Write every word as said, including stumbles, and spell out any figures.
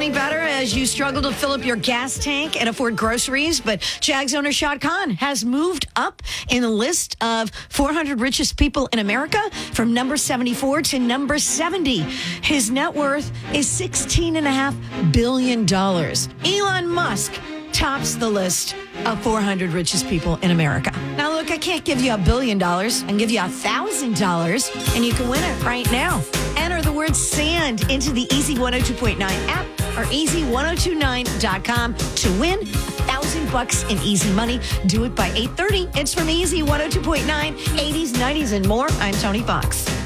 any better as you struggle to fill up your gas tank and afford groceries? But Jags owner Shad Khan has moved up in the list of four hundred richest people in America from number seventy-four to number seventy. His net worth is sixteen point five billion dollars. Elon Musk tops the list of four hundred richest people in America. Now, look, I can't give you a billion dollars. I can give you a thousand dollars, and you can win it right now. Enter the word SAND into the Easy one oh two point nine app or easy ten twenty-nine dot com to win a thousand bucks in easy money. Do it by eight thirty. It's from Easy one oh two point nine, eighties, nineties, and more. I'm Tony Fox.